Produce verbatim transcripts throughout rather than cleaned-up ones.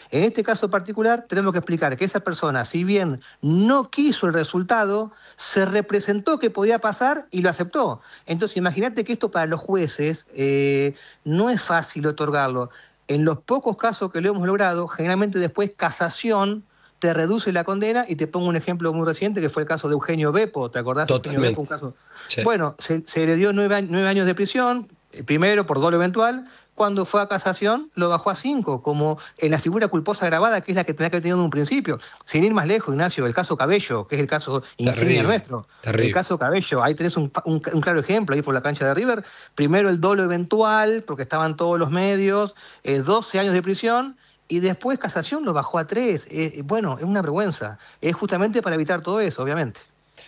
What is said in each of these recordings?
En este caso particular tenemos que explicar que esa persona, si bien no quiso el resultado, se representó que podía pasar y lo aceptó. Entonces imagínate que esto para los jueces eh, no es fácil otorgarlo. En los pocos casos que lo hemos logrado, generalmente después casación te reduce la condena, y te pongo un ejemplo muy reciente, que fue el caso de Eugenio Beppo. ¿Te acordás? Totalmente. Eugenio Beppo, un caso. Sí. Bueno, se, se le dio nueve, nueve años de prisión, primero por dolo eventual. Cuando fue a casación, lo bajó a cinco, como en la figura culposa agravada, que es la que tenía que haber tenido en un principio. Sin ir más lejos, Ignacio, el caso Cabello, que es el caso insignia nuestro. Terrible. El caso Cabello, ahí tenés un, un, un claro ejemplo, ahí por la cancha de River. Primero el dolo eventual, porque estaban todos los medios, eh, doce años de prisión, y después casación lo bajó a tres. Eh, bueno, es una vergüenza. Es justamente para evitar todo eso, obviamente.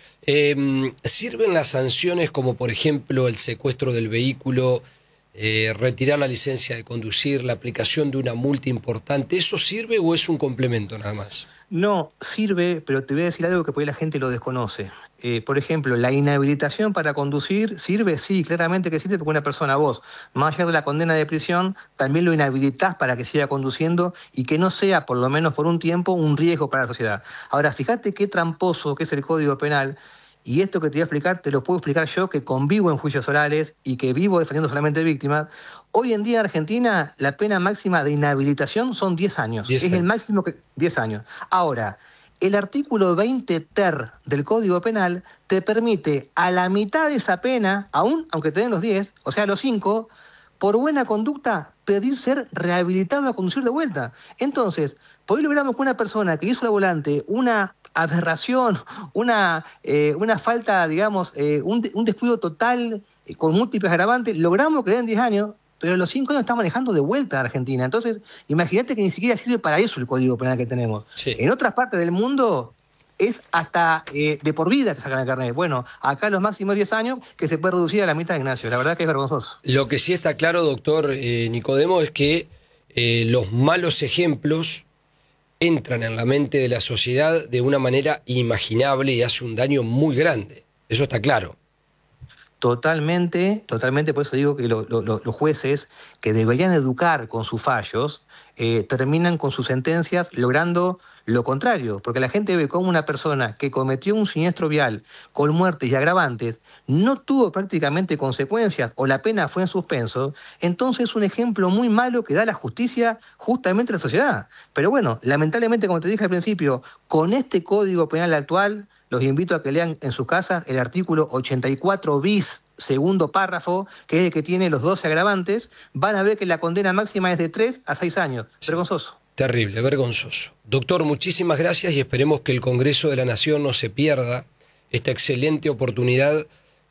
Eh, ¿Sirven las sanciones como, por ejemplo, el secuestro del vehículo, eh, retirar la licencia de conducir, la aplicación de una multa importante? ¿Eso sirve o es un complemento nada más? No, sirve, pero te voy a decir algo que por ahí la gente lo desconoce. Eh, por ejemplo, la inhabilitación para conducir sirve, sí, claramente que sirve, porque una persona, vos, más allá de la condena de prisión, también lo inhabilitás para que siga conduciendo y que no sea, por lo menos por un tiempo, un riesgo para la sociedad. Ahora, fíjate qué tramposo que es el Código Penal. Y esto que te voy a explicar, te lo puedo explicar yo, que convivo en juicios orales y que vivo defendiendo solamente víctimas. Hoy en día en Argentina la pena máxima de inhabilitación son diez años. diez es años. el máximo que... diez años. Ahora, el artículo veinte ter del Código Penal te permite a la mitad de esa pena, aún aunque te den los diez, o sea, los cinco, por buena conducta, pedir ser rehabilitado a conducir de vuelta. Entonces, por ahí logramos que una persona que hizo al volante una aberración, una, eh, una falta, digamos, eh, un, un descuido total eh, con múltiples agravantes, logramos que den diez años, pero los cinco años está manejando de vuelta a Argentina. Entonces, imagínate que ni siquiera sirve para eso el Código Penal que tenemos. Sí. En otras partes del mundo es hasta eh, de por vida te sacan el carnet. Bueno, acá los máximos diez años, que se puede reducir a la mitad, Ignacio. La verdad que es vergonzoso. Lo que sí está claro, doctor eh, Nicodemo, es que eh, los malos ejemplos entran en la mente de la sociedad de una manera inimaginable y hace un daño muy grande. Eso está claro. Totalmente, totalmente, por eso digo que lo, lo, los jueces que deberían educar con sus fallos, eh, terminan con sus sentencias logrando lo contrario, porque la gente ve como una persona que cometió un siniestro vial con muertes y agravantes no tuvo prácticamente consecuencias o la pena fue en suspenso. Entonces es un ejemplo muy malo que da la justicia justamente a la sociedad. Pero bueno, lamentablemente, como te dije al principio, con este Código Penal actual, los invito a que lean en sus casas el artículo ochenta y cuatro bis, segundo párrafo, que es el que tiene los doce agravantes. Van a ver que la condena máxima es de tres a seis años. Sí. Vergonzoso. Terrible, vergonzoso. Doctor, muchísimas gracias y esperemos que el Congreso de la Nación no se pierda esta excelente oportunidad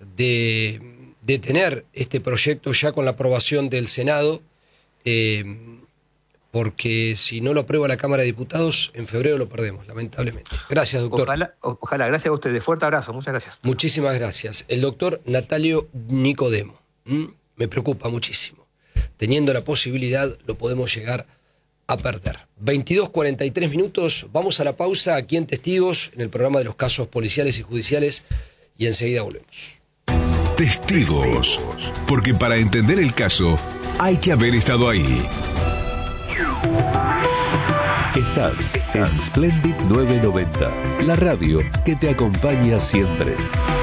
de, de tener este proyecto ya con la aprobación del Senado, eh, porque si no lo aprueba la Cámara de Diputados, en febrero lo perdemos, lamentablemente. Gracias, doctor. Ojalá, ojalá. Gracias a ustedes. Fuerte abrazo. Muchas gracias. Muchísimas gracias. El doctor Natalio Nicodemo. ¿Mm? Me preocupa muchísimo. Teniendo la posibilidad, lo podemos llegar a perder. veintidós cuarenta y tres minutos. Vamos a la pausa aquí en Testigos, en el programa de los casos policiales y judiciales, y enseguida volvemos. Testigos. Porque para entender el caso, hay que haber estado ahí. Estás en Splendid novecientos noventa, la radio que te acompaña siempre.